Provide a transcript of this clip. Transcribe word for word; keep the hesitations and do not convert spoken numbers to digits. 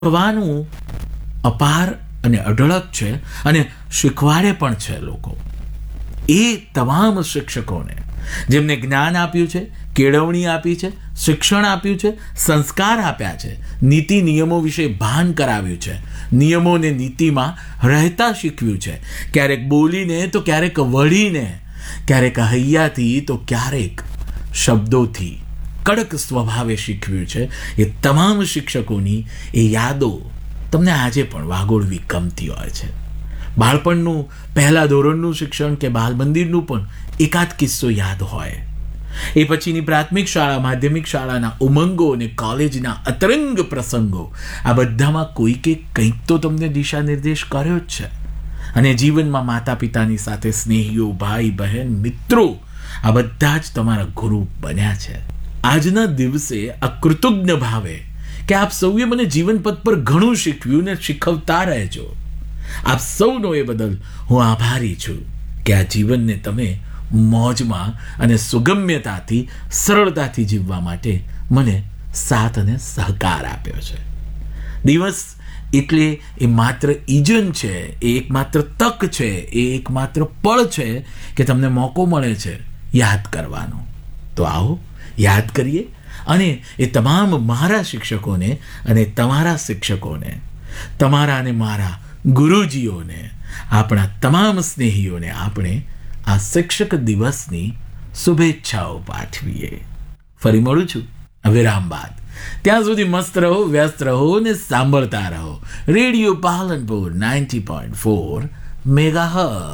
શીખવાનું અપાર અને અઢળક છે અને શીખવાડે પણ છે લોકો. એ તમામ શિક્ષકોને જેમને જ્ઞાન આપ્યું છે, કેળવણી આપી છે, શિક્ષણ આપ્યું છે, સંસ્કાર આપ્યા છે, નીતિ નિયમો વિશે ભાન કરાવ્યું છે, નિયમોને નીતિમાં રહેતા શીખવ્યું છે, ક્યારેક બોલીને તો ક્યારેક વળીને, ક્યારેક હૈયાથી તો ક્યારેક શબ્દોથી કડક સ્વભાવે શીખવ્યું છે. એ તમામ શિક્ષકોની એ યાદો તમને આજે પણ વાગોળવી ગમતી હોય છે. બાળપણનું પહેલા ધોરણનું શિક્ષણ કે બાલ મંદિરનું પણ એકાદ કિસ્સો યાદ હોય. એ પછીની પ્રાથમિક શાળા, માધ્યમિક શાળાના ઉમંગો અને કોલેજના અતરંગ પ્રસંગો, આ બધામાં કોઈકે કંઈક તો તમને દિશા નિર્દેશ કર્યો જ છે. અને જીવનમાં માતા પિતાની સાથે સ્નેહીઓ, ભાઈ બહેન, મિત્રો, આ બધા જ તમારા ગુરુ બન્યા છે. આજના દિવસે આ કૃતજ્ઞ ભાવે કે આપ સૌએ મને જીવનપથ પર ઘણું શીખવ્યું ને શીખવતા રહેજો. આપ સૌનો એ બદલ હું આભારી છું કે આ જીવનને તમે મોજમાં અને સુગમ્યતાથી, સરળતાથી જીવવા માટે મને સાથ અને સહકાર આપ્યો છે. દિવસ એટલે એ માત્ર ઇજન છે, એ એકમાત્ર તક છે, એ એકમાત્ર પળ છે કે તમને મોકો મળે છે યાદ કરવાનો. તો આવો યાદ કરીએ અને એ તમામ મારા શિક્ષકોને અને તમારા શિક્ષકોને, તમારા અને મારા ગુરુજીઓને, આપણા તમામ સ્નેહીઓને આપણે આ શિક્ષક દિવસની શુભેચ્છાઓ પાઠવીએ. ફરી મળું છું વિરામ બાદ. ત્યાં સુધી મસ્ત રહો, વ્યસ્ત રહો ને સાંભળતા રહો radio Palanpur ninety point four megahertz.